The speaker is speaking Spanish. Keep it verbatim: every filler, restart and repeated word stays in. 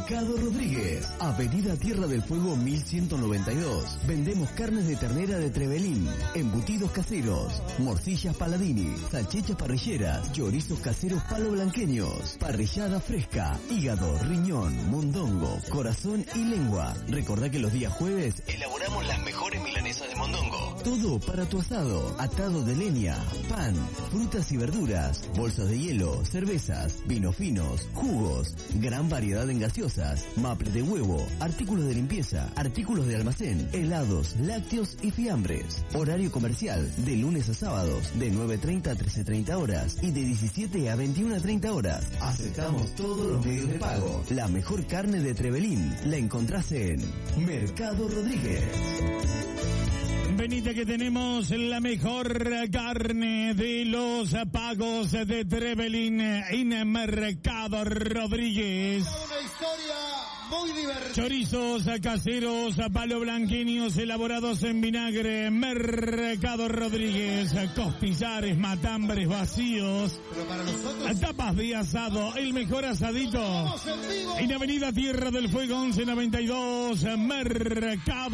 Mercado Rodríguez, Avenida Tierra del Fuego mil ciento noventa y dos. Vendemos carnes de ternera de Trevelín, embutidos caseros, morcillas Paladini, salchichas parrilleras, chorizos caseros palo blanqueños, parrillada fresca, hígado, riñón, mondongo, corazón y lengua. Recordá que los días jueves elaboramos las mejores milanesas de mondongo. Todo para tu asado, atado de leña, pan, frutas y verduras, bolsas de hielo, cervezas, vinos finos, jugos, gran variedad en gaseosas, maple de huevo, artículos de limpieza, artículos de almacén, helados, lácteos y fiambres. Horario comercial de lunes a sábados de nueve treinta a trece treinta horas y de diecisiete a veintiuna treinta horas. Aceptamos todos los medios de pago. La mejor carne de Trevelín la encontrás en Mercado Rodríguez. Venite que tenemos la mejor carne de los pagos de Trevelín en Mercado Rodríguez. Una historia muy divertida. Chorizos caseros, palo blanqueños elaborados en vinagre. Mercado Rodríguez. Costillares, matambres vacíos. Pero para nosotros, tapas de asado, el mejor asadito. En Avenida Tierra del Fuego once noventa y dos, Mercado